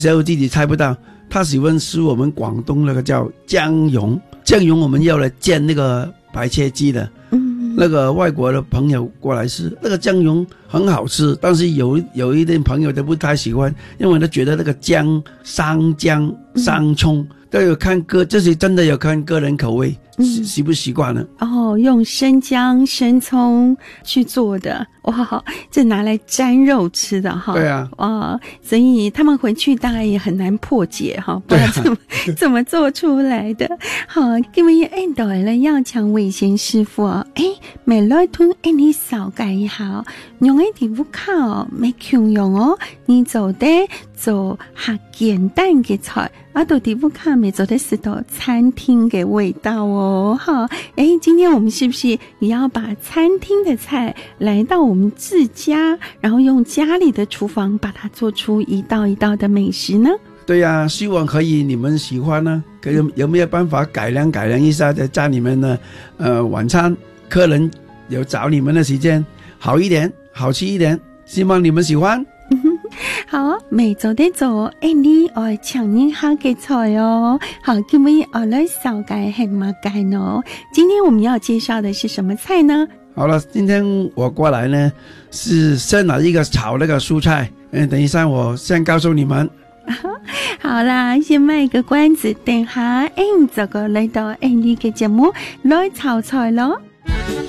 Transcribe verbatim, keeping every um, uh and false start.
只有自己猜不到，他喜欢吃我们广东那个叫姜蓉，姜蓉我们要来煎那个白切鸡的。嗯，那个外国的朋友过来吃，那个姜蓉很好吃，但是有有一点朋友都不太喜欢，因为他觉得那个姜、生姜、生葱。都有看个，这是真的有看个人口味，嗯、习不习惯呢？ 哦，用生姜、生葱去做的，哇，这拿来沾肉吃的哈。 对啊， 哇，所以他们回去大概也很难破解哈，不知道怎么、啊、怎么做出来的。好，今日按到了要请魏贤师傅哦，哎，未来吞哎你少改一下，用一点不靠，没穷用哦，你做的做下简单的菜。啊，到底不看没做的是到餐厅的味道哦，哈，哎，今天我们是不是也要把餐厅的菜来到我们自家，然后用家里的厨房把它做出一道一道的美食呢？ 对呀、啊，希望可以你们喜欢呢。可有有没有办法改良改良一下，在家里面呢？呃，晚餐客人有找你们的时间好一点，好吃一点，希望你们喜欢。 好，每周的做，哎，你爱抢人好嘅菜哦。好，今日我来少改还嘛改呢？今天我们要介绍的是什么菜呢？ 好了，今天我过来呢，是先拿一个炒那个蔬菜，嗯，等一下我先告诉你们。 好啦，先卖个关子，等下哎，这个来到哎你嘅节目来炒菜咯。